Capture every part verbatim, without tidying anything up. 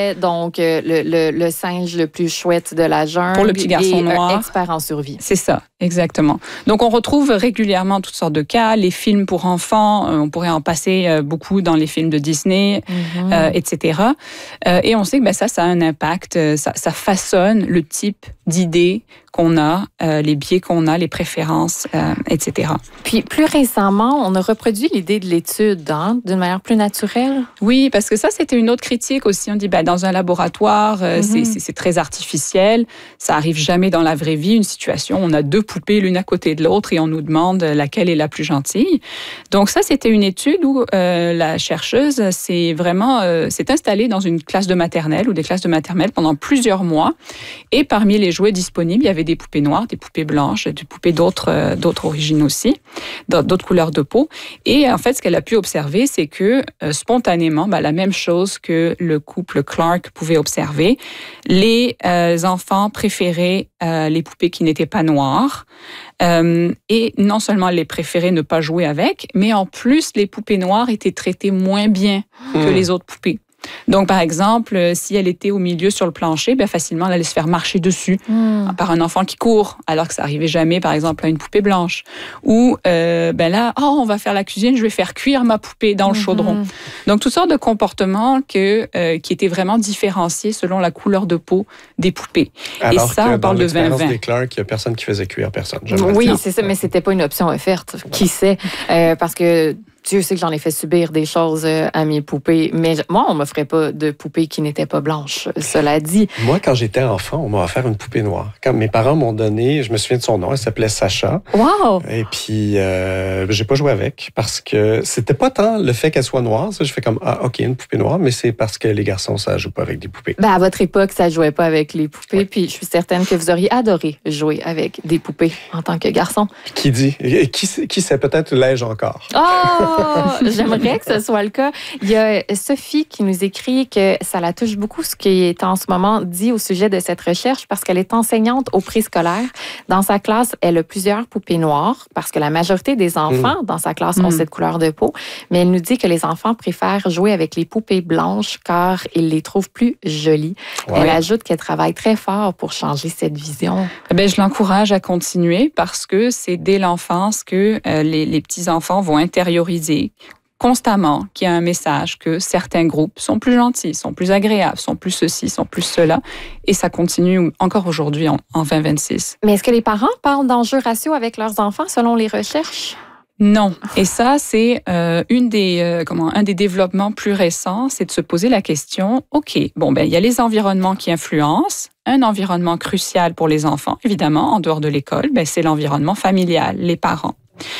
était donc euh, le, le, le singe le plus chouette de la jungle. Pour le petit garçon et noir. Un expert en survie. C'est ça, exactement. Donc, on retrouve régulièrement toutes sortes de cas. Les films pour enfants, euh, on pourrait en passer euh, beaucoup dans les films de Disney, mm-hmm. euh, et cetera. Euh, et on sait que ben, ça, ça a un impact. Ça, ça façonne le type d'idées qu'on a, euh, les biais qu'on a, les préférences, euh, et cetera. Puis, plus récemment, on a reproduit l'idée de l'étude hein, d'une manière plus naturelle. Oui, parce que ça, c'était une autre critique aussi. On dit, ben, dans un laboratoire, euh, mm-hmm. c'est, c'est, c'est très artificiel. Ça arrive jamais dans la vraie vie, une situation où on a deux poupées l'une à côté de l'autre et on nous demande laquelle est la plus gentille. Donc ça, c'était une étude où euh, la chercheuse s'est vraiment euh, s'est installée dans une classe de maternelle ou des classes de maternelle pendant plusieurs mois. Et parmi les jouets disponibles, il y avait des poupées noires, des poupées blanches, des poupées d'autres, euh, d'autres origines aussi, d'autres couleurs de peau. Et en fait, ce qu'elle a pu observer, c'est que euh, spontanément, ben, la même chose que le couple Clark pouvait observer, les euh, enfants préféraient euh, les poupées qui n'étaient pas noires. Euh, et non seulement les préféraient ne pas jouer avec, mais en plus, les poupées noires étaient traitées moins bien mmh. que les autres poupées. Donc, par exemple, si elle était au milieu sur le plancher, ben, facilement, elle allait se faire marcher dessus mmh. par un enfant qui court, alors que ça n'arrivait jamais, par exemple, à une poupée blanche. Ou, euh, ben là, oh, on va faire la cuisine, je vais faire cuire ma poupée dans le mmh. chaudron. Donc, toutes sortes de comportements que, euh, qui étaient vraiment différenciés selon la couleur de peau des poupées. Alors Et ça, que on parle dans de vingt vingt. des Clark, il n'y a personne qui faisait cuire personne. Oui, c'est ça, mais ce n'était pas une option offerte. Qui sait? Euh, parce que Dieu sait que j'en ai fait subir des choses à mes poupées, mais moi, on ne m'offrait pas de poupées qui n'étaient pas blanches, cela dit. Moi, quand j'étais enfant, on m'a offert une poupée noire. Quand mes parents m'ont donné, je me souviens de son nom, elle s'appelait Sacha. Wow! Et puis, euh, j'ai pas joué avec parce que c'était pas tant le fait qu'elle soit noire. Ça, je fais comme, ah, OK, une poupée noire, mais c'est parce que les garçons, ça joue pas avec des poupées. Ben, à votre époque, ça jouait pas avec les poupées, oui. Puis je suis certaine que vous auriez adoré jouer avec des poupées en tant que garçon. Qui dit? Qui, qui sait? Peut-être l'ai-je encore. Oh! J'aimerais que ce soit le cas. Il y a Sophie qui nous écrit que ça la touche beaucoup ce qui est en ce moment dit au sujet de cette recherche parce qu'elle est enseignante au préscolaire. Dans sa classe, elle a plusieurs poupées noires parce que la majorité des enfants mmh. dans sa classe ont mmh. cette couleur de peau. Mais elle nous dit que les enfants préfèrent jouer avec les poupées blanches car ils les trouvent plus jolies. Ouais. Elle ajoute qu'elle travaille très fort pour changer cette vision. Bien, je l'encourage à continuer parce que c'est dès l'enfance que euh, les, les petits-enfants vont intérioriser constamment qu'il y a un message que certains groupes sont plus gentils, sont plus agréables, sont plus ceci, sont plus cela. Et ça continue encore aujourd'hui en, en vingt vingt-six. Mais est-ce que les parents parlent d'enjeux raciaux avec leurs enfants selon les recherches? Non. Et ça, c'est euh, une des, euh, comment, un des développements plus récents, c'est de se poser la question, OK, bon, ben, il y a les environnements qui influencent. Un environnement crucial pour les enfants, évidemment, en dehors de l'école, ben, c'est l'environnement familial, les parents.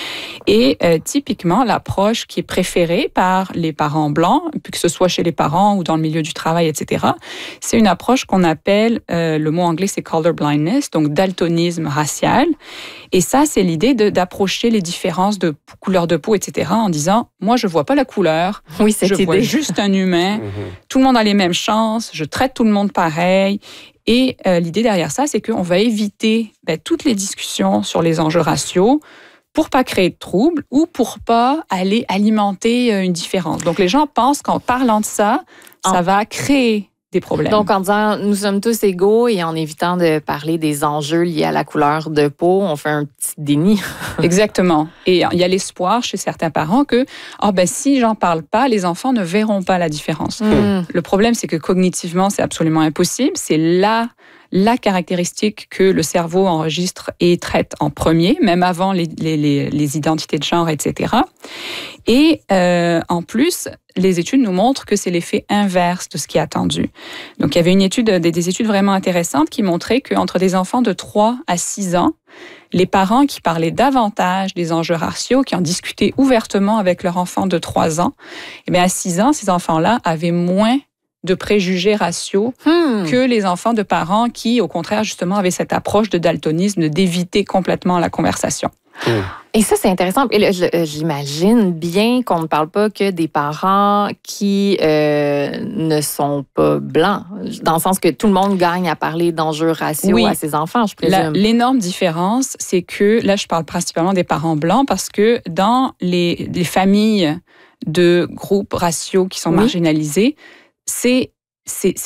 Et euh, typiquement, l'approche qui est préférée par les parents blancs, que ce soit chez les parents ou dans le milieu du travail, et cetera, c'est une approche qu'on appelle, euh, le mot anglais c'est colorblindness, donc daltonisme racial. Et ça, c'est l'idée de, d'approcher les différences de couleur de peau, et cetera, en disant, moi, je vois pas la couleur, oui, cette je idée. vois juste un humain, tout le monde a les mêmes chances, je traite tout le monde pareil. Et euh, l'idée derrière ça, c'est qu'on va éviter ben, toutes les discussions sur les enjeux raciaux, pour pas créer de troubles ou pour pas aller alimenter une différence. Donc, les gens pensent qu'en parlant de ça, ça va créer des problèmes. Donc, en disant, nous sommes tous égaux et en évitant de parler des enjeux liés à la couleur de peau, on fait un petit déni. Exactement. Et il y a l'espoir chez certains parents que, oh ben, si j'en parle pas, les enfants ne verront pas la différence. Mmh. Le problème, c'est que cognitivement, c'est absolument impossible. C'est là la caractéristique que le cerveau enregistre et traite en premier, même avant les, les, les, les identités de genre, et cetera. Et euh, en plus, les études nous montrent que c'est l'effet inverse de ce qui est attendu. Donc, il y avait une étude, des, des études vraiment intéressantes qui montraient qu'entre des enfants de trois à six ans, les parents qui parlaient davantage des enjeux raciaux, qui en discutaient ouvertement avec leur enfant de trois ans, eh bien, à six ans, ces enfants-là avaient moins de préjugés raciaux hmm. que les enfants de parents qui, au contraire, justement, avaient cette approche de daltonisme, d'éviter complètement la conversation. Hmm. Et ça, c'est intéressant. Et là, j'imagine bien qu'on ne parle pas que des parents qui euh, ne sont pas blancs, dans le sens que tout le monde gagne à parler d'enjeux raciaux oui. à ses enfants, je présume. La, l'énorme différence, c'est que, là, je parle principalement des parents blancs, parce que dans les, les familles de groupes raciaux qui sont oui. marginalisés, C'est, c'est,